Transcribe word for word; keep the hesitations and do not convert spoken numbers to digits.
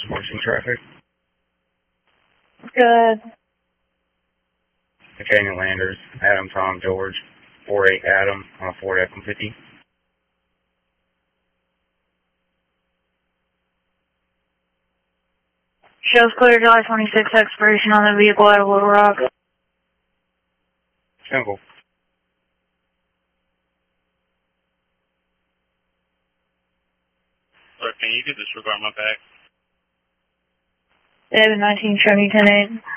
Morrison traffic. Good. Canyon Landers, Adam, Tom, George, four eight Adam, on Ford F one fifty. Shows clear July twenty-sixth expiration on the vehicle out of Little Rock. Simple. Sir, can you just disregard my back? They have a nineteen Chevy ten eight.